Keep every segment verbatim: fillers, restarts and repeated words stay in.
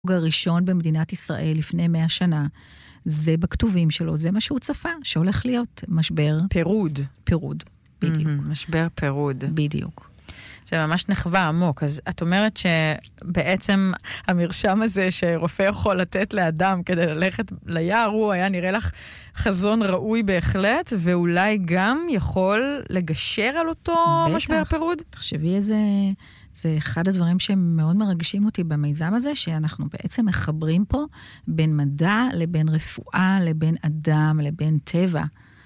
הראשון במדינת ישראל לפני מאה שנה, זה בכתובים שלו, זה מה שהוא צפה, שהולך להיות משבר. פירוד. פירוד, בדיוק. Mm-hmm, משבר פירוד. בדיוק. זה ממש נחווה עמוק, אז את אומרת שבעצם המרשם הזה שרופא יכול לתת לאדם כדי ללכת ליער, הוא היה נראה לך חזון ראוי בהחלט, ואולי גם יכול לגשר על אותו בטח. משבר פירוד? תחשבי איזה... זה אחד הדברים שמאוד מרגשים אותי במיזם הזה, שאנחנו בעצם מחברים פה בין מדע לבין רפואה, לבין אדם, לבין טבע.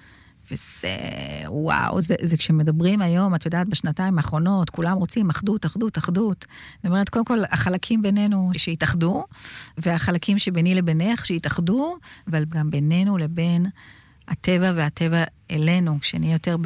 וזה, וואו, זה, זה כשמדברים היום, את יודעת, בשנתיים האחרונות, כולם רוצים אחדות, אחדות, אחדות. זאת אומרת, קודם כל, החלקים בינינו שהתאחדו, והחלקים שביני לבינך שהתאחדו, אבל גם בינינו לבין הטבע והטבע אלינו, כשנהיה יותר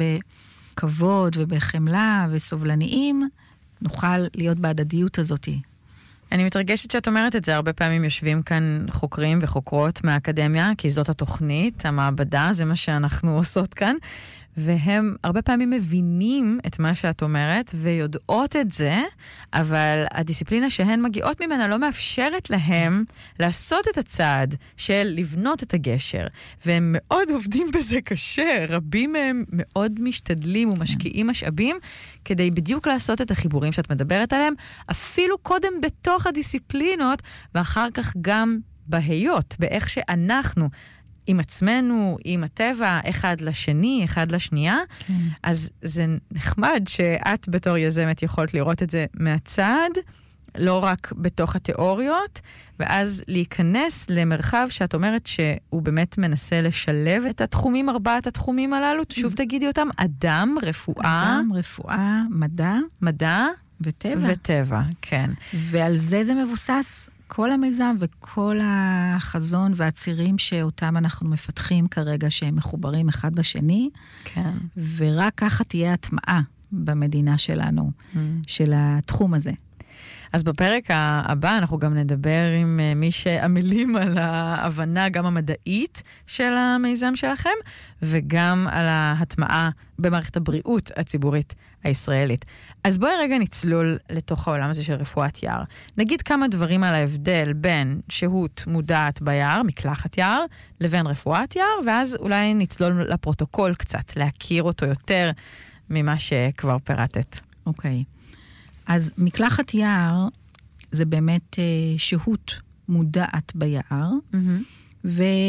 בכבוד ובחמלה וסובלניים, נוכל להיות בהדדיות הזאת. אני מתרגשת שאת אומרת את זה, הרבה פעמים יושבים כאן חוקרים וחוקרות מהאקדמיה, כי זאת התוכנית, המעבדה, זה מה שאנחנו עושות כאן, והם הרבה פעמים מבינים את מה שאת אומרת, ויודעות את זה, אבל הדיסציפלינה שהן מגיעות ממנה לא מאפשרת להם לעשות את הצעד של לבנות את הגשר, והם מאוד עובדים בזה קשה, רבים מהם מאוד משתדלים ומשקיעים משאבים, כדי בדיוק לעשות את החיבורים שאת מדברת עליהם, אפילו קודם בתוך הדיסציפלינות, ואחר כך גם בהיות, באיך שאנחנו עם עצמנו, עם הטבע, אחד לשני, אחד לשנייה. כן. אז זה נחמד שאת בתור יזמת יכולת לראות את זה מהצד, לא רק בתוך התיאוריות, ואז להיכנס למרחב שאת אומרת שהוא באמת מנסה לשלב את התחומים, ארבעת התחומים הללו. שוב תגידי אותם, אדם, רפואה. אדם, רפואה, מדע. מדע. וטבע. וטבע, כן. ועל זה זה מבוסס כל המיזם וכל החזון והצירים שאותם אנחנו מפתחים כרגע, שהם מחוברים אחד בשני. כן. ורק ככה תהיה הטמעה במדינה שלנו, mm. של התחום הזה. אז בפרק הבא אנחנו גם נדבר עם מי שעמלים על ההבנה גם המדעית של המיזם שלכם, וגם על ההטמעה במערכת הבריאות הציבורית הישראלית. אז בואי רגע נצלול לתוך העולם הזה של רפואת יער. נגיד כמה דברים על ההבדל בין שהות מודעת ביער, מקלחת יער, לבין רפואת יער, ואז אולי נצלול לפרוטוקול קצת, להכיר אותו יותר ממה שכבר פירטת. אוקיי. אז מקלחת יער זה באמת אה, שהות מודעת ביער, mm-hmm.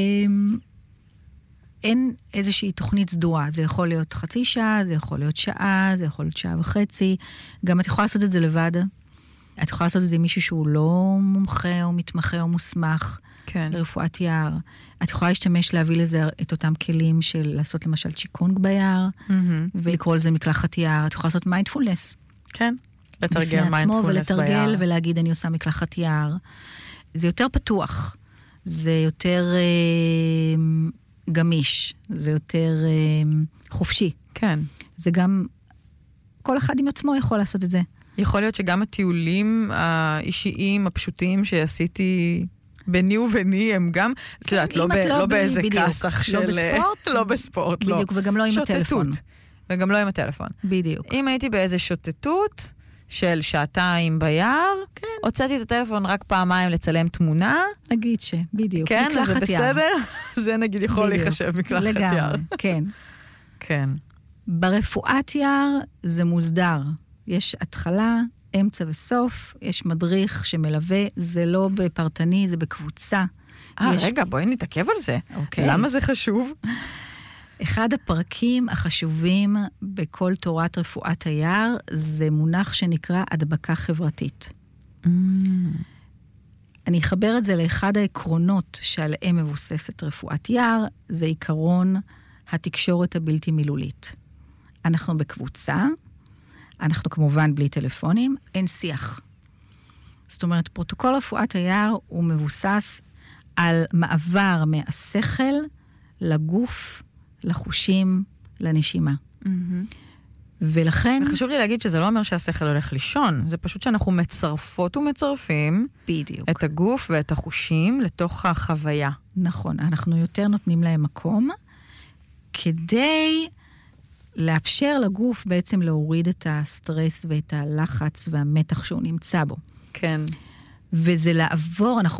ואין איזושהי תוכנית סדורה. זה יכול להיות חצי שעה, זה יכול להיות שעה, זה יכול להיות שעה וחצי. גם את יכולה לעשות את זה לבד. את יכולה לעשות את זה עם מישהו שהוא לא מומחה או מתמחה או מוסמך כן. לרפואת יער. את יכולה להשתמש להביא לזה את אותם כלים של לעשות למשל צ'יקונג ביער, mm-hmm. ולקרוא לזה מקלחת יער. את יכולה לעשות מיינדפולנס. כן. לתרגל מיינדפולנס ביער. ולתרגל ולהגיד אני עושה מקלחת יער. זה יותר פתוח. זה יותר אה, גמיש. זה יותר אה, חופשי. כן. זה גם, כל אחד עם עצמו יכול לעשות את זה. יכול להיות שגם הטיולים האישיים, הפשוטים שעשיתי ביני וביני, הם גם, את יודעת, לא באיזה כסח של... לא בספורט. לא בספורט, לא. בדיוק, וגם לא עם הטלפון. וגם לא עם הטלפון. בדיוק. אם הייתי באיזה שוטטות של שעתיים ביער, כן. הוצאתי את הטלפון רק פעמיים לצלם תמונה. נגיד ש, בדיוק. כן, אז זה בסדר? זה נגיד יכול בדיוק. להיחשב מקלחת לגמרי, יער. כן. כן. ברפואת יער זה מוסדר. יש התחלה, אמצע וסוף, יש מדריך שמלווה, זה לא בפרטני, זה בקבוצה. אה, יש... רגע, בואי נתעכב על זה. אוקיי. למה זה חשוב? אחד הפרקים החשובים בכל תורת רפואת היער, זה מונח שנקרא הדבקה חברתית. Mm. אני אחבר את זה לאחד העקרונות שעליהם מבוססת רפואת יער, זה עיקרון התקשורת הבלתי מילולית. אנחנו בקבוצה, אנחנו כמובן בלי טלפונים, אין שיח. זאת אומרת, פרוטוקול רפואת היער הוא מבוסס על מעבר מהשכל לגוף, לחושים, לנשימה. Mm-hmm. ולכן... וחשוב לי להגיד שזה לא אומר שהשכל הולך לישון, זה פשוט שאנחנו מצרפות ומצרפים בדיוק. את הגוף ואת החושים לתוך החוויה. נכון, אנחנו יותר נותנים להם מקום, כדי לאפשר לגוף בעצם להוריד את הסטרס ואת הלחץ והמתח שהוא נמצא בו. כן. וזה לעבור, אנחנו